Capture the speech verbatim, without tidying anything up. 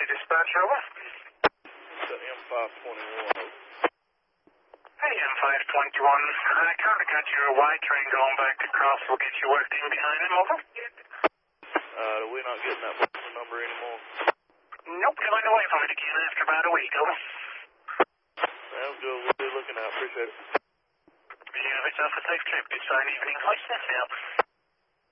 Taxi dispatcher, over. The M five twenty-one. Hey, M five twenty-one. I kind of got your Y train going back to Cross. We'll get you worked in behind him, over. Uh, we're not getting that booking number anymore. Nope, going away from it again after about a week, over. Sounds good. We'll be looking out. Appreciate it. You have yourself a safe trip. Good sign evening. License now.